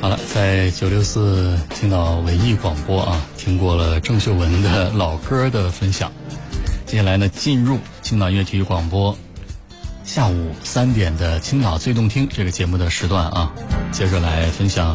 好了，在964青岛文艺广播啊，听过了郑秀文的老歌的分享。接下来呢，进入青岛音乐体育广播下午3点的青岛最动听这个节目的时段啊，接着来分享